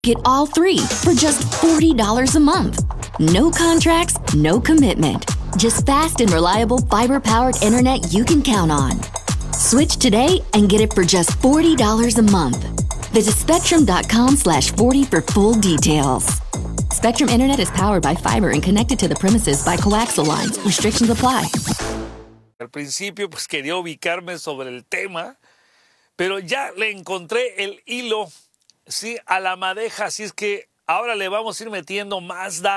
Get all 3 for just $40 a month. No contracts, no commitment. Just fast and reliable fiber-powered internet you can count on. Switch today and get it for just $40 a month. Visit Spectrum.com/40 for full details. Spectrum Internet is powered by fiber and connected to the premises by coaxial lines. Restrictions apply. Al principio, pues quería ubicarme sobre el tema, pero ya le encontré el hilo, sí, a la madeja, así es que ahora le vamos a ir metiendo más datos.